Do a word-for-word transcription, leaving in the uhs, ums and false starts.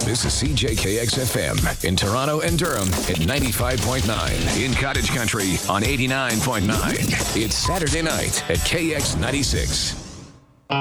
This is C J K X F M in Toronto and Durham at ninety-five point nine. In Cottage Country on eighty-nine point nine. It's Saturday night at K X ninety-six.